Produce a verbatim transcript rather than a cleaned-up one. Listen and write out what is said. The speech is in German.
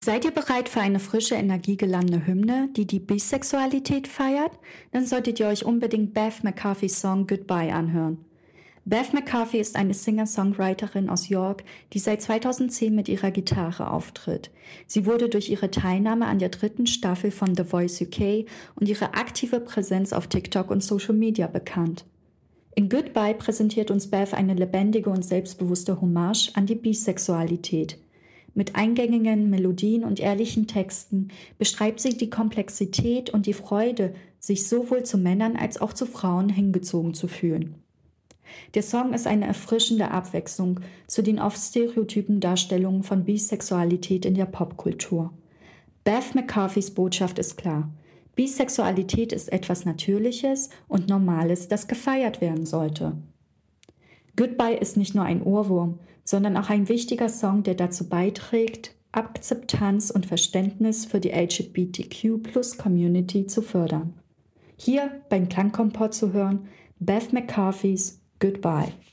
Seid ihr bereit für eine frische, energiegeladene Hymne, die die Bisexualität feiert? Dann solltet ihr euch unbedingt Beth McCarthy's Song Goodbye anhören. Beth McCarthy ist eine Singer-Songwriterin aus York, die seit zweitausendzehn mit ihrer Gitarre auftritt. Sie wurde durch ihre Teilnahme an der dritten Staffel von The Voice U K und ihre aktive Präsenz auf TikTok und Social Media bekannt. In Goodbye präsentiert uns Beth eine lebendige und selbstbewusste Hommage an die Bisexualität. Mit eingängigen Melodien und ehrlichen Texten beschreibt sie die Komplexität und die Freude, sich sowohl zu Männern als auch zu Frauen hingezogen zu fühlen. Der Song ist eine erfrischende Abwechslung zu den oft stereotypen Darstellungen von Bisexualität in der Popkultur. Beth McCarthy's Botschaft ist klar: Bisexualität ist etwas Natürliches und Normales, das gefeiert werden sollte. Goodbye ist nicht nur ein Ohrwurm, sondern auch ein wichtiger Song, der dazu beiträgt, Akzeptanz und Verständnis für die L G B T Q Plus Community zu fördern. Hier beim Klangkompott zu hören, Beth McCarthy's Goodbye.